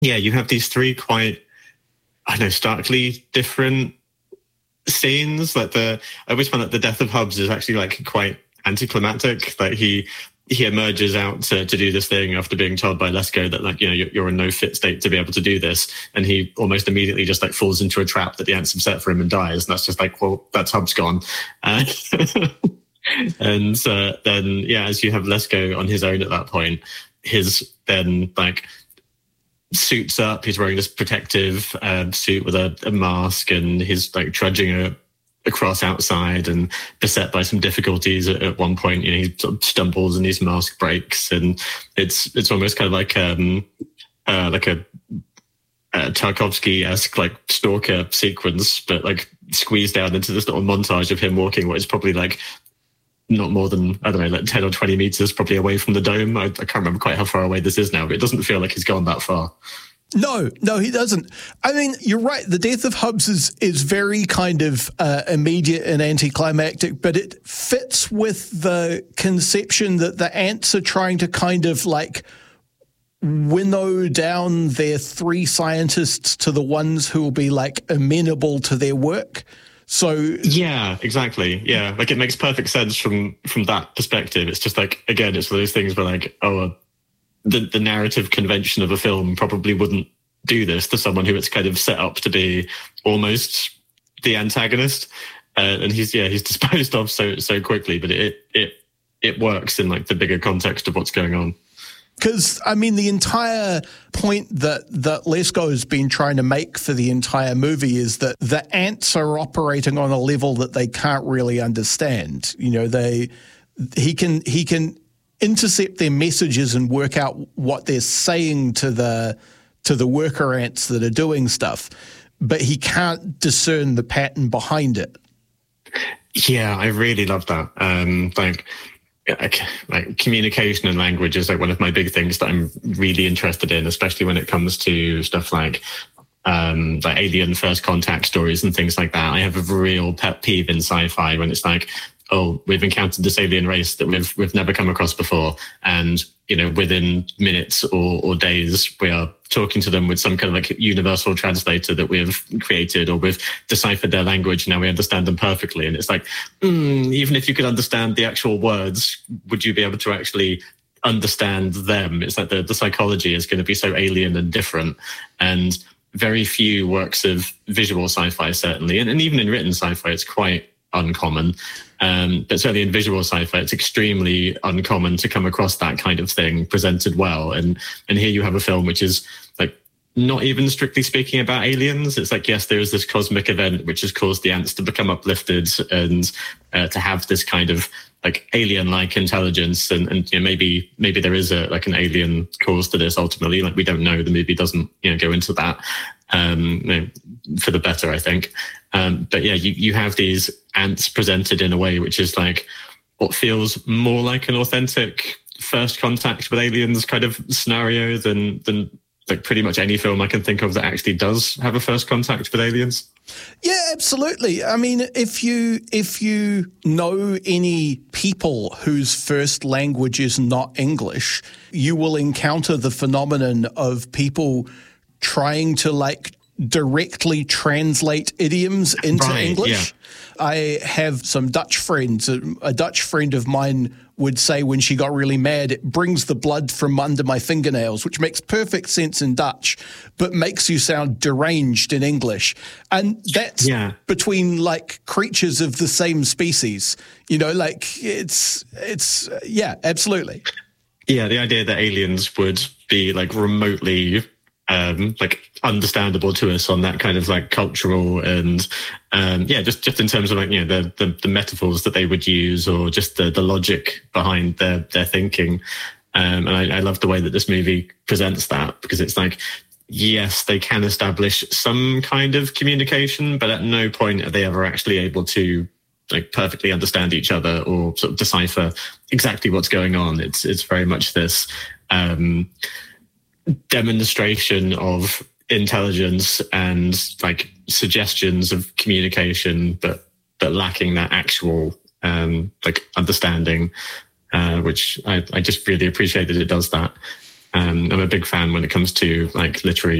yeah, you have these three quite, I don't know, starkly different scenes. Like I always find that the death of Hubs is actually like quite anticlimactic. Like he emerges out to do this thing after being told by Lesko that, like, you know, you're in no fit state to be able to do this, and he almost immediately just like falls into a trap that the ants have set for him and dies, and that's just like, well, that's Hubs gone. And then, yeah, as you have Lesko on his own at that point, his then like suits up, he's wearing this protective suit with a mask, and he's like trudging across outside and beset by some difficulties at one point. You know, he sort of stumbles and his mask breaks, and it's almost kind of like a Tarkovsky-esque like stalker sequence, but like squeezed down into this little montage of him walking what is probably like not more than, I don't know, like 10 or 20 meters probably away from the dome. I can't remember quite how far away this is now, but it doesn't feel like he's gone that far. No, he doesn't. I mean, you're right. The death of Hubs is very kind of immediate and anticlimactic, but it fits with the conception that the ants are trying to kind of like winnow down their three scientists to the ones who will be like amenable to their work. So yeah, exactly. Yeah, like it makes perfect sense from that perspective. It's just like, again, it's one of those things where like, the narrative convention of a film probably wouldn't do this to someone who it's kind of set up to be almost the antagonist, and he's disposed of so quickly. But it works in like the bigger context of what's going on. Because, I mean, the entire point that Lesko has been trying to make for the entire movie is that the ants are operating on a level that they can't really understand. You know, he can intercept their messages and work out what they're saying to the worker ants that are doing stuff, but he can't discern the pattern behind it. Yeah, I really love that. Like communication and language is like one of my big things that I'm really interested in, especially when it comes to stuff like alien first contact stories and things like that. I have a real pet peeve in sci-fi when it's like, oh, we've encountered this alien race that we've never come across before, and you know, within minutes or days, we are talking to them with some kind of like universal translator that we have created, or we've deciphered their language. Now we understand them perfectly, and it's like, even if you could understand the actual words, would you be able to actually understand them? It's like the psychology is going to be so alien and different, and very few works of visual sci-fi, certainly, and even in written sci-fi, it's quite uncommon. But certainly in visual sci-fi, it's extremely uncommon to come across that kind of thing presented well. And here you have a film which is like not even strictly speaking about aliens. It's like, yes, there is this cosmic event which has caused the ants to become uplifted and to have this kind of like alien-like intelligence. And you know, maybe there is an alien cause to this ultimately. Like, we don't know. The movie doesn't, you know, go into that, you know, for the better, I think. But yeah, you have these ants presented in a way which is like what feels more like an authentic first contact with aliens kind of scenario than like pretty much any film I can think of that actually does have a first contact with aliens. Yeah, absolutely. I mean, if you know any people whose first language is not English, you will encounter the phenomenon of people trying to like directly translate idioms into English. Yeah. I have some Dutch friends. A Dutch friend of mine would say when she got really mad, it brings the blood from under my fingernails, which makes perfect sense in Dutch, but makes you sound deranged in English. And that's between like creatures of the same species, you know, like it's absolutely. Yeah, the idea that aliens would be like remotely like understandable to us on that kind of like cultural and just in terms of like, you know, the metaphors that they would use, or just the logic behind their thinking. And I love the way that this movie presents that, because it's like, yes, they can establish some kind of communication, but at no point are they ever actually able to like perfectly understand each other or sort of decipher exactly what's going on. It's very much this demonstration of intelligence and like suggestions of communication, but lacking that actual like understanding, which I just really appreciate that it does that. I'm a big fan when it comes to like literary